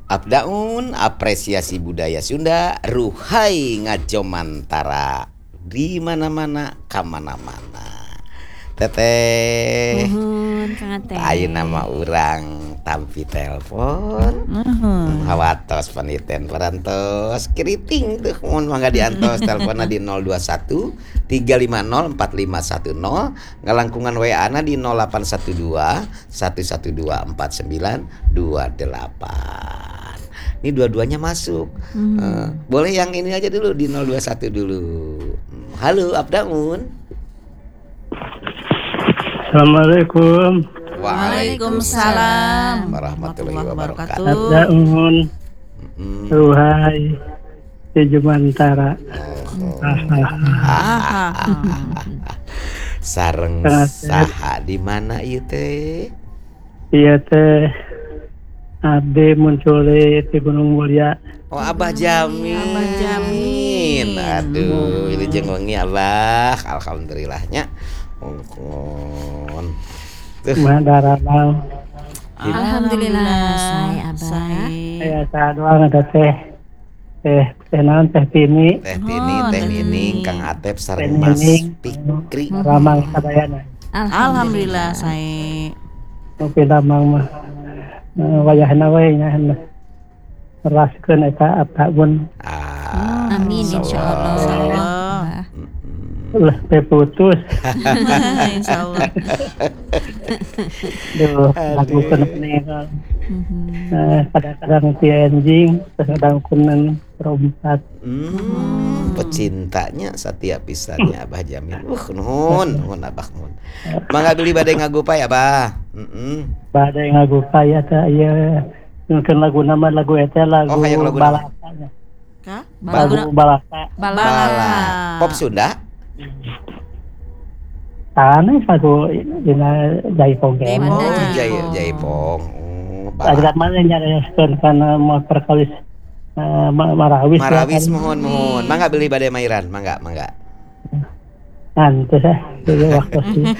Abdaun apresiasi budaya Sunda, ruhai ngajomantara di mana-mana ka mana-mana. Teteh. Nuhun Kang Atep. Ayeuna nama urang tampi telepon. Hawatos paniten parantos keriting tuh mun mangga diantos teleponna di 021 350 4510 ngalangkungan WA-na di 0812 112 4928. Ini dua-duanya masuk. Boleh yang ini aja dulu di 021 dulu. Halo Abdaun. Assalamualaikum. Waalaikumsalam warahmatullahi wabarakatuh. Abdaun. Ruhai di Jumantara. Sareng saha di mana ieu teh? Iya teh. Ade muncul di Gunung Mulia. Oh Abah Jamin. Abah Jamin. Aduh, ini jeung wengi Abah. Alhamdulillahnya. Mongkon. Madaranang. Alhamdulillah saya Abah. Ya sadoang ada teh. Teh naon teh Tini. Teh Tini, Teh Nining, Kang Atep sareng Teh Mas Nining. Pikri. Ramang sadayana. Alhamdulillah saya. Tapi ramang mah wayahna we nya raskeun eta Abdaun. Amin insyaallah. Ulah teh putus. Insyaallah. Duh, lagu meninggal. Kadang-kadang ti enjing, kadang kunen perompat. Pecintanya satia pisannya Abah Jamin. Nuhun Abah nuhun. Mangga beli bade ngagupai Abah. Bade ngagupai eta ieu mungkin lagu nama lagu eta lagu hayang lagu nama. Balasanya. Kah? Lagu Balasa. Bala. Pop Sunda. Tane lagu dina Jaipong ge. Jaipong. Ajaran mana nyareuskeun kana motor kalis Marawis. Marawis mohon. Mangga beli bade mairan, mangga. Nanti saya waktu sih.